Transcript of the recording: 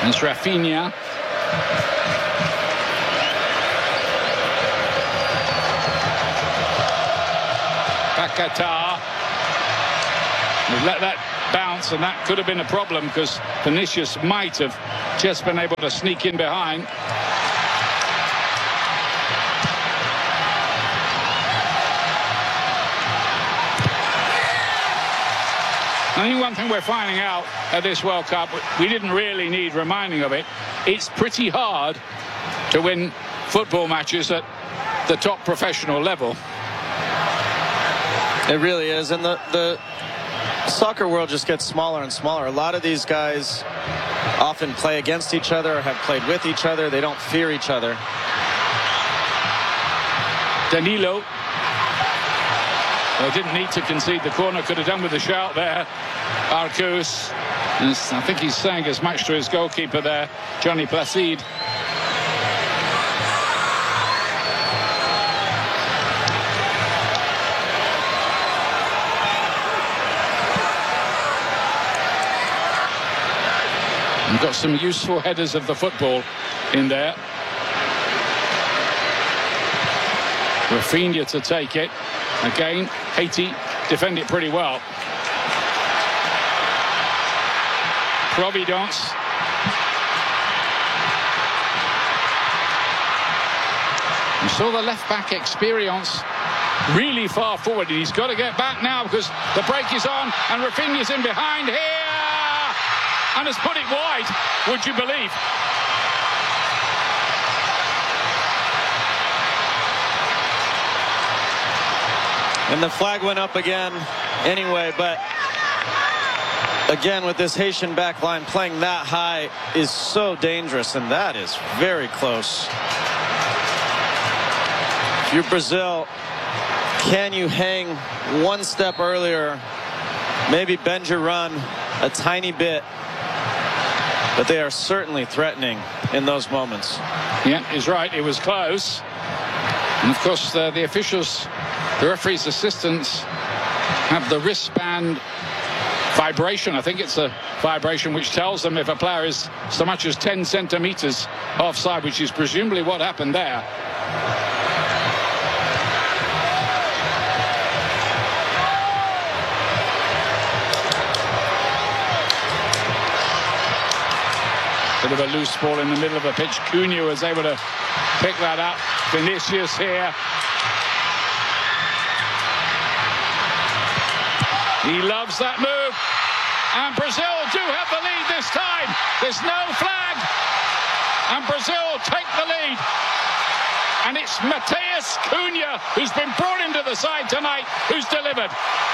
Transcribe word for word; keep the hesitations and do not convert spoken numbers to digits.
It's Rafinha. Paquetá. We've let that bounce, and that could have been a problem because Vinicius might have just been able to sneak in behind. I think one thing we're finding out at this World Cup, we didn't really need reminding of it, it's pretty hard to win football matches at the top professional level. It really is, and the, the soccer world just gets smaller and smaller. A lot of these guys often play against each other or have played with each other. They don't fear each other. Danilo. They didn't need to concede the corner, could have done with the shout there. Arcus, I think he's saying as much to his goalkeeper there, Johnny Placide. We've got some useful headers of the football in there. Rafinha to take it. Again, Haiti defend it pretty well. Providence. We saw the left-back experience really far forward. He's got to get back now because the break is on and Rafinha's in behind here and has put it wide, would you believe? And the flag went up again anyway, but again with this Haitian back line playing that high is so dangerous, and that is very close. If you're Brazil, can you hang one step earlier, maybe bend your run a tiny bit, but they are certainly threatening in those moments. Yeah, he's right, it was close. And of course uh, the officials, the referee's assistants have the wristband vibration. I think it's a vibration which tells them if a player is so much as ten centimeters offside, which is presumably what happened there. Bit of a loose ball in the middle of a pitch. Cunha was able to pick that up. Vinicius here. He loves that move. And Brazil do have the lead this time. There's no flag. And Brazil take the lead. And it's Matheus Cunha, who's been brought into the side tonight, who's delivered.